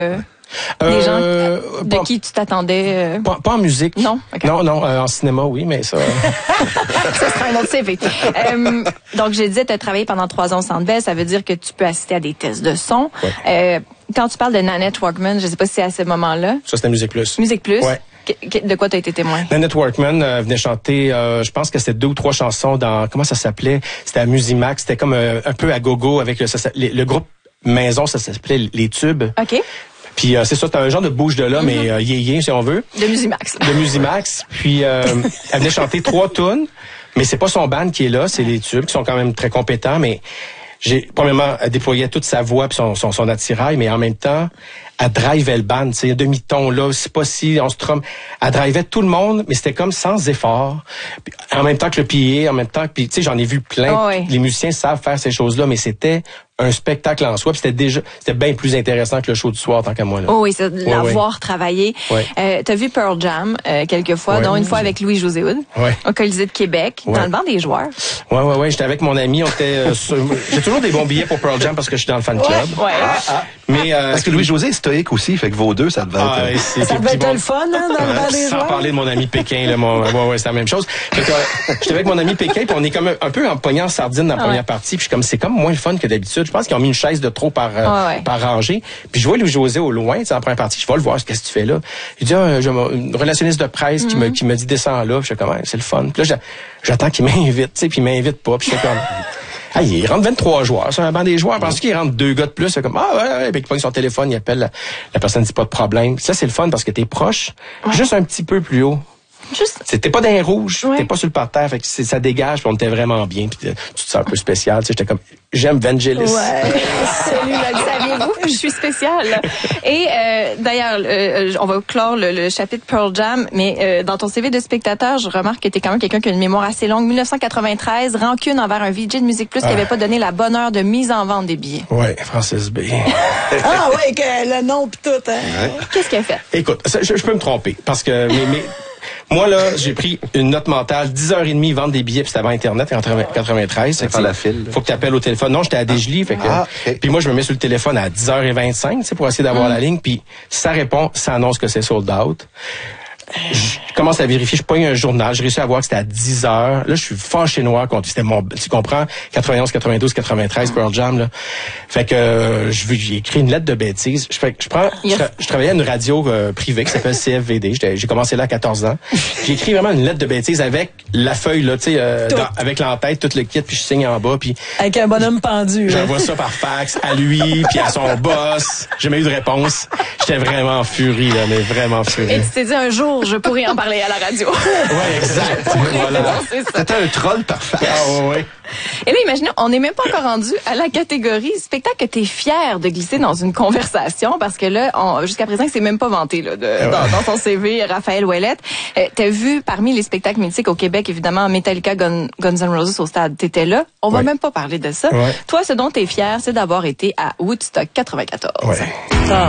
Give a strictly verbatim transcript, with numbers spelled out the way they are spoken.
Euh, des euh, gens de pas, qui tu t'attendais? Euh... Pas, pas en musique. Non? Okay. Non, non, euh, en cinéma, oui, mais ça... ça sera un autre C V. euh, donc, je disais, tu as travaillé pendant trois ans au Centre Bell, ça veut dire que tu peux assister à des tests de son. Ouais. Euh, quand tu parles de Nanette Workman, je sais pas si c'est à ce moment-là. Ça, c'était Musique Plus. Musique Plus? Ouais. De quoi tu as été témoin? Nanette Workman euh, venait chanter, euh, je pense que c'était deux ou trois chansons dans... Comment ça s'appelait? C'était à Musimax. C'était comme euh, un peu à gogo avec le, ça, le, le groupe Maison, ça s'appelait Les Tubes. OK. Puis euh, c'est ça, c'était un genre de bouge de là, mm-hmm. mais euh, yé-yé, si on veut. De Musimax. De Musimax. Puis euh, elle venait chanter trois tunes, mais c'est pas son band qui est là, c'est Les Tubes, qui sont quand même très compétents, mais j'ai premièrement, elle déployait toute sa voix puis son, son, son attirail, mais en même temps, elle drivait le band, tu sais, demi-ton là, c'est pas si on se trompe. Elle drivait tout le monde, mais c'était comme sans effort. Puis, en même temps que le P A, en même temps que, puis tu sais, j'en ai vu plein. Oh oui. Les musiciens savent faire ces choses-là, mais c'était un spectacle en soi, puis c'était déjà, c'était bien plus intéressant que le show du soir, tant qu'à moi là. Oh oui, c'est de la ouais, voir ouais. travailler. Ouais. Euh, t'as vu Pearl Jam euh, quelques fois, ouais, dont une oui, fois avec Louis-José Hood, ouais. au Colisée de Québec, ouais. dans le banc des joueurs. Ouais, ouais, ouais. J'étais avec mon ami. On était. Euh, sur... J'ai toujours des bons billets pour Pearl Jam parce que je suis dans le fan club. Ouais. ouais. Ah, ah. Mais euh, parce que Louis-José est stoïque aussi, fait que vos deux, ça devait être. Ah, ouais, c'est, ça devait être bon. Le fun, hein, dans le banc des Sans joueurs. parler de mon ami Pékin, là, mon, ouais, ouais, c'est la même chose. Fait que, euh, j'étais avec mon ami Pékin, puis on est comme un, un peu en pognant en sardine dans la ah, première ouais. partie. Puis je suis comme, c'est comme moins le fun que d'habitude. Je pense qu'ils ont mis une chaise de trop par, euh, ah, ouais. par rangée. Puis je vois Louis-José au loin, tu sais, en première partie. Je vais le voir, qu'est-ce que tu fais là. Il dit, ah, j'ai une relationniste de presse mm-hmm. qui me, qui me dit descends là. Puis je suis comme, ouais, c'est le fun. Puis là, j'attends qu'il m'invite, tu sais, puis il m'invite pas. Puis je suis comme. Ah, il rentre vingt-trois joueurs. C'est un banc des joueurs. Parce qu'il rentre deux gars de plus. C'est comme, ah, ouais, ouais. Puis il prend son téléphone, il appelle. La, la personne dit pas de problème. Ça, c'est le fun parce que t'es proche. Ouais. Juste un petit peu plus haut. Juste. T'es pas dans les rouges. Ouais. T'es pas sur le parterre. Fait que ça dégage. Puis on était vraiment bien. Puis tu te sens un peu spécial. Tu sais, j'étais comme, j'aime Vangelis. Ouais. Salut, là, saviez-vous? Je suis spéciale. Et, euh, d'ailleurs, euh, on va clore le, le chapitre Pearl Jam. Mais, euh, dans ton C V de spectateur, je remarque que t'es quand même quelqu'un qui a une mémoire assez longue. dix-neuf cent quatre-vingt-treize, rancune envers un V J de Musique Plus ah. qui avait pas donné la bonne heure de mise en vente des billets. Ouais, Francis B. ah ouais, que le nom pis tout, hein. Ouais. Qu'est-ce qu'elle fait? Écoute, je, je peux me tromper. Parce que, mais, mais, moi, là, j'ai pris une note mentale, dix heures trente, vendre des billets, puis c'était avant Internet, en quatre-vingt-treize. Faire la file. Faut que tu appelles au téléphone. Non, j'étais à Desjolies, fait que, ah, okay. puis moi, je me mets sur le téléphone à dix heures vingt-cinq, tu sais, pour essayer d'avoir mm. la ligne, puis ça répond, ça annonce que c'est sold out. Je commence à vérifier, je pogne un journal, j'ai réussi à voir que c'était à dix heures. Là, je suis fâché noir contre, c'était mon, tu comprends, quatre-vingt-onze, quatre-vingt-douze, quatre-vingt-treize, Pearl Jam, là. Fait que, euh, je j'ai écrit une lettre de bêtise. Je fais, je prends, yes. je, je travaillais à une radio euh, privée qui s'appelle C F V D. J'ai commencé là à quatorze ans. J'ai écrit vraiment une lettre de bêtise avec la feuille, là, tu sais, euh, avec l'entête, tout le kit, puis je signe en bas, puis. Avec un bonhomme pendu. J'envoie ça par fax à lui, puis à son boss. J'ai jamais eu de réponse. J'étais vraiment en furie, là, mais vraiment en furie. Et tu t'es dit un jour, je pourrais en parler à la radio. Ouais, exact. Voilà. C'était un troll parfait. Ah, ouais. Et là, imaginez, on n'est même pas encore rendu à la catégorie spectacle que t'es fier de glisser dans une conversation parce que là, on, jusqu'à présent, c'est même pas vanté là, de, ouais. dans, dans ton C V, Raphaël Ouellette. Euh, t'as vu parmi les spectacles mythiques au Québec, évidemment, Metallica, Gun, Guns N' Roses au stade. T'étais là. On va ouais. même pas parler de ça. Ouais. Toi, ce dont t'es fier, c'est d'avoir été à Woodstock quatre-vingt-quatorze. Ouais. Ah.